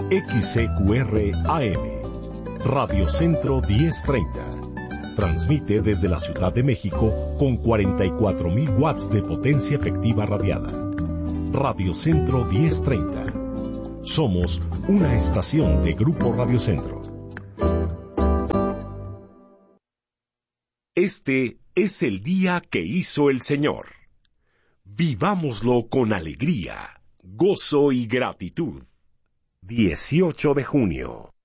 XCQR AM, Radio Centro 1030. Transmite desde la Ciudad de México con 44.000 watts de potencia efectiva radiada. Radio Centro 1030. Somos una estación de Grupo Radio Centro. Este es el día que hizo el Señor. Vivámoslo con alegría, gozo y gratitud. 18 de junio.